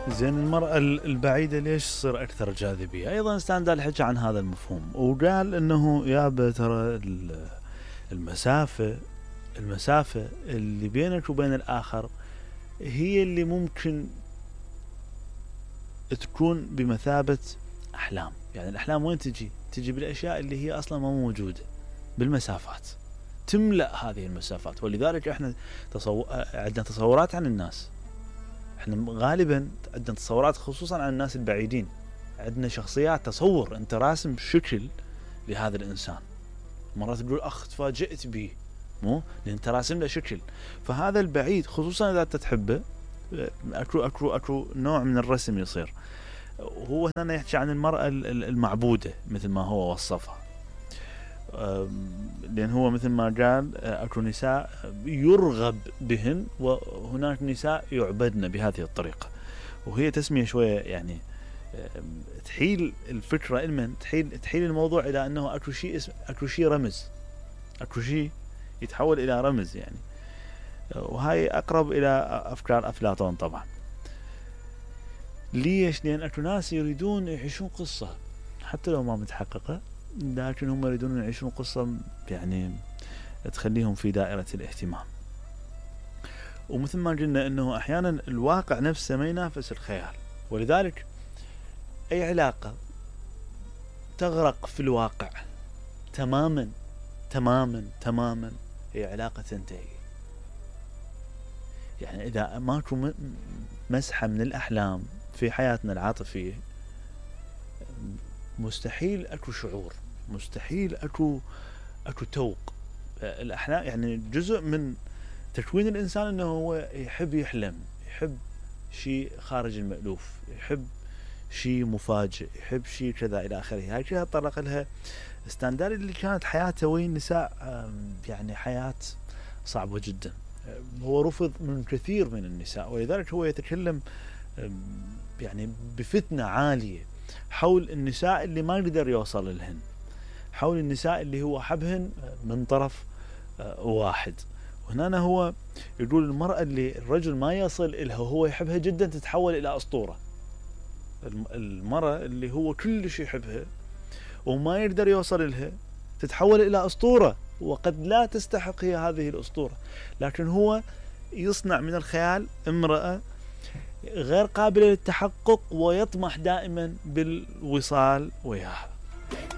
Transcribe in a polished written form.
زين المرأة البعيدة ليش تصير أكثر جاذبية؟ أيضا ستاندال حكى عن هذا المفهوم وقال أنه يابا ترى المسافة اللي بينك وبين الآخر هي اللي ممكن تكون بمثابة أحلام. يعني الأحلام وين تجي بالأشياء اللي هي أصلا ما موجودة، بالمسافات، تملأ هذه المسافات. ولذلك احنا عندنا تصورات عن الناس، احنا غالبا عندنا تصورات خصوصا عن الناس البعيدين، عندنا شخصيات، تصور، انت راسم شكل لهذا الانسان، مرات تقول اخ تفاجئت به، مو لان انت راسم له شكل. فهذا البعيد خصوصا اذا انت تحبه اكو نوع من الرسم يصير. هو هنا يحكي عن المرأة المعبودة مثل ما هو وصفها، لأن هو مثل ما قال أكو نساء يرغب بهن وهناك نساء يعبدن بهذه الطريقة. وهي تسمية شوية يعني تحيل الفكرة تحيل الموضوع إلى أنه أكو شيء رمز، أكو شيء يتحول إلى رمز يعني. وهاي أقرب إلى أفكار أفلاطون طبعا. ليش؟ لأن أكو ناس يريدون يعيشون قصة حتى لو ما متحققة، لكن هم يريدون يعيشون قصة يعني تخليهم في دائرة الاهتمام. ومثل ما قلنا أنه أحيانا الواقع نفسه ما ينافس الخيال، ولذلك أي علاقة تغرق في الواقع تماما تماما تماما هي علاقة تنتهي. يعني إذا ماكو مسحة من الأحلام في حياتنا العاطفية مستحيل أكو شعور، مستحيل أكو توق. الأحلام يعني جزء من تكوين الإنسان أنه هو يحب يحلم، يحب شيء خارج المألوف، يحب شيء مفاجئ، يحب شيء كذا إلى آخره. هاي كلها طرق لها ستاندال اللي كانت حياته وين النساء يعني حياة صعبة جدا. هو رفض من كثير من النساء، ولذلك هو يتكلم يعني بفتنة عالية حول النساء اللي ما قدر يوصل لهن، حول النساء اللي هو حبهن من طرف واحد. وهنا هو يقول المرأة اللي الرجل ما يصل إلها هو يحبها جدا تتحول إلى أسطورة. المرأة اللي هو كل شيء يحبها وما يقدر يوصل لها تتحول إلى أسطورة، وقد لا تستحق هي هذه الأسطورة، لكن هو يصنع من الخيال امرأة غير قابلة للتحقق ويطمح دائما بالوصال وياها.